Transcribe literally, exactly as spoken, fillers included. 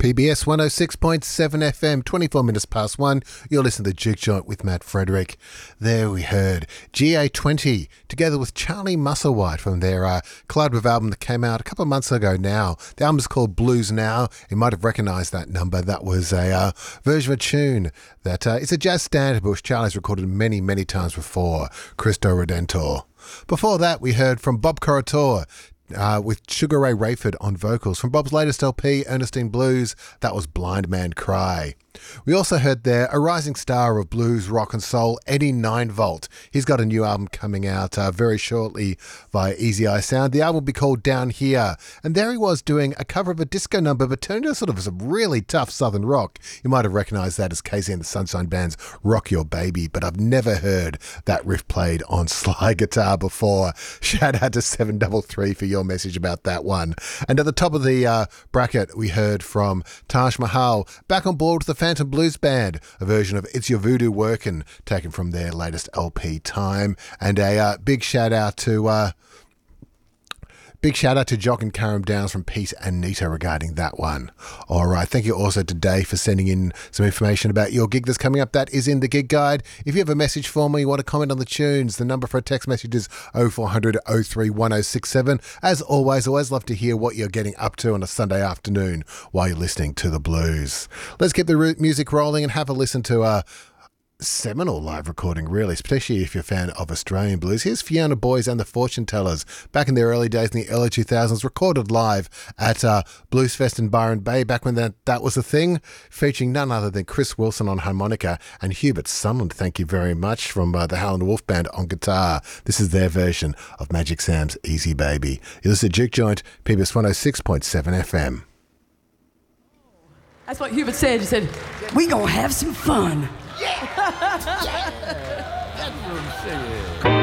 P B S one oh six point seven F M, twenty-four minutes past one. You're listening to the Juke Joint with Matt Frederick. There we heard G A twenty together with Charlie Musselwhite from their uh, collaborative album that came out a couple of months ago now. The album is called Blues Now. You might have recognised that number. That was a uh, version of a tune that uh, it's a jazz standard, but which Charlie's recorded many, many times before, Cristo Redentor. Before that, we heard from Bob Corritore, Uh, with Sugar Ray Rayford on vocals. From Bob's latest L P, Ernestine Blues, that was Blind Man Cry. We also heard there a rising star of blues, rock and soul, Eddie Ninevolt. He's got a new album coming out uh, very shortly via Easy Eye Sound. The album will be called Down Here. And there he was doing a cover of a disco number, but turned into sort of some really tough southern rock. You might have recognised that as Casey and the Sunshine Band's Rock Your Baby, but I've never heard that riff played on slide guitar before. Shout out to seven three three for your message about that one. And at the top of the uh, bracket, we heard from Taj Mahal, back on board with the Phantom Blues Band, a version of It's Your Voodoo Workin', taken from their latest L P, Time. And a uh, big shout out to uh, big shout out to Jock and Karam Downs from Peace and Nita regarding that one. All right, thank you also to Dave for sending in some information about your gig that's coming up. That is in the gig guide. If you have a message for me, you want to comment on the tunes, the number for a text message is oh four hundred oh three one oh six seven. As always, always love to hear what you're getting up to on a Sunday afternoon while you're listening to the blues. Let's keep the music rolling and have a listen to a seminal live recording, really, especially if you're a fan of Australian blues. Here's Fiona Boys and the Fortune Tellers, back in their early days in the early two thousands, recorded live at uh, Blues Fest in Byron Bay, back when that, that was a thing, featuring none other than Chris Wilson on harmonica and Hubert Sunland, thank you very much, from uh, the Howlin' Wolf Band on guitar. This is their version of Magic Sam's Easy Baby. You listen to Juke Joint, P B S one oh six point seven F M. That's what Hubert said. He said, we gonna have some fun. Yeah! Yeah! That's what I'm saying.